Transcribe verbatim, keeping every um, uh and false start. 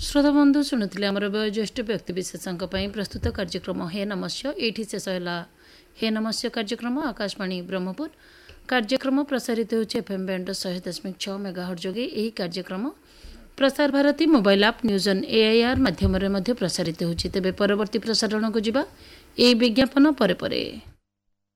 श्रोता बंधु शुणुले आमर वयोज्येष्ठ व्यक्तिशेषों प्रस्तुत कार्यक्रम हे नमस्य ये शेष है हे नमस्य कार्यक्रम आकाशवाणी ब्रह्मपुर कार्यक्रम प्रसारित होचे एफएम बैंड शहे दशमिक छः मेगाहर्ट्ज जोगे यही कार्यक्रम प्रसार भारती मोबाइल आप न्यूज ऑन एआईआर माध्यम प्रसारित होची। तेबे परवर्ती प्रसारण को जिबा ए विज्ञापन परे परे।